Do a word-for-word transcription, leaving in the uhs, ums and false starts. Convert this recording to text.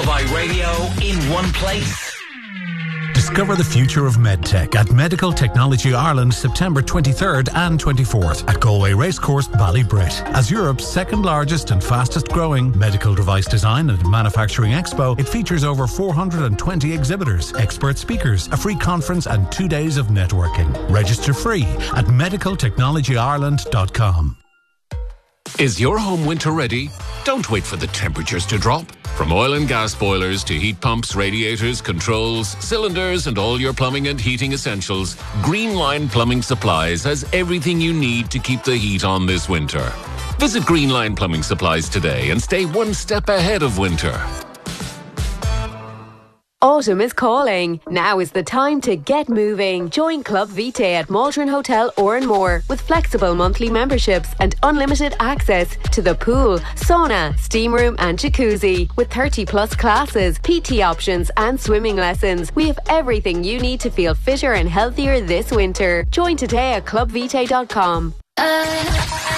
Lullaby Radio in one place. Discover the future of medtech at Medical Technology Ireland September twenty-third and twenty-fourth at Galway Racecourse, Ballybrit. As Europe's second largest and fastest growing medical device design and manufacturing expo, it features over four hundred twenty exhibitors, expert speakers, a free conference and two days of networking. Register free at medical technology ireland dot com. Is your home winter ready? Don't wait for the temperatures to drop. From oil and gas boilers to heat pumps, radiators, controls, cylinders and all your plumbing and heating essentials, Greenline Plumbing Supplies has everything you need to keep the heat on this winter. Visit Greenline Plumbing Supplies today and stay one step ahead of winter. Autumn is calling. Now is the time to get moving. Join Club Vitae at Maldron Hotel Oranmore with flexible monthly memberships and unlimited access to the pool, sauna, steam room and jacuzzi. With thirty plus classes, P T options and swimming lessons, we have everything you need to feel fitter and healthier this winter. Join today at club vitae dot com. Uh.